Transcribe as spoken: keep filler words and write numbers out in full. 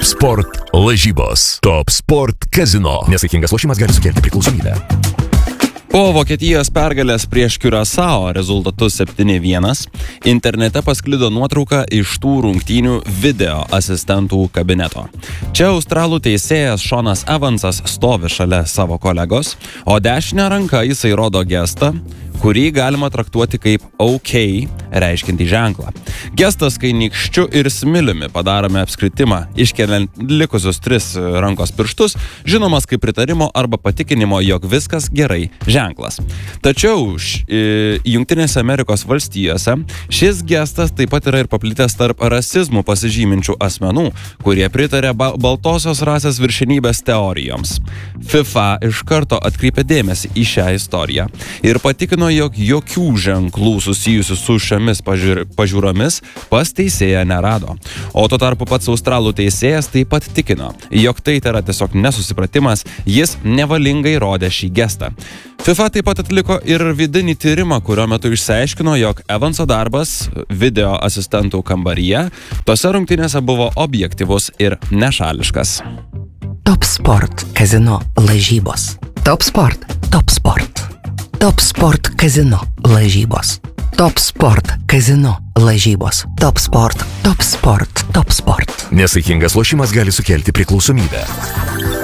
Sport lažybos. Top Sport Casino. Nesaikingas lošimas gali sukelti priklausomybę. Po Vokietijos pergalės prieš Curaçao rezultatu septyni vienas internete pasklido nuotrauka iš tų rungtynių video asistentų kabineto. Čia australų teisėjas Seanas Evansas stovi šalia savo kolegos, o dešinę ranką jisai rodo gestą, kurį galima traktuoti kaip OK, reiškiantį ženklą. Gestas, kai nykščiu ir smiliumi padarome apskritimą, iškeliant likusius tris rankos pirštus, žinomas kaip pritarimo arba patikinimo, jog viskas gerai ženklas. Tačiau š, e, Jungtinėse Amerikos valstijose šis gestas taip pat yra ir paplitęs tarp rasizmų pasižyminčių asmenų, kurie pritarė ba- baltosios rasės viršenybės teorijoms. FIFA iš karto atkreipė dėmesį į šią istoriją ir patikino, jog jokių ženklų susijusių su šiomis pažiūr, pažiūromis pas teisėją nerado. O tuo tarpu pats australų teisėjas taip pat tikino, jog tai yra tiesiog nesusipratimas, jis nevalingai rodė šį gestą. FIFA taip pat atliko ir vidinį tyrimą, kurio metu išsiaiškino, jog Evanso darbas video asistentų kambaryje tose rungtynėse buvo objektyvus ir nešališkas. Top Sport Casino lažybos. Top Sport, Top Sport. Top Sport Casino lažybos. Top Sport Casino lažybos. Top Sport, Top Sport, Top Sport. Nesaikingas lošimas gali sukelti priklausomybę.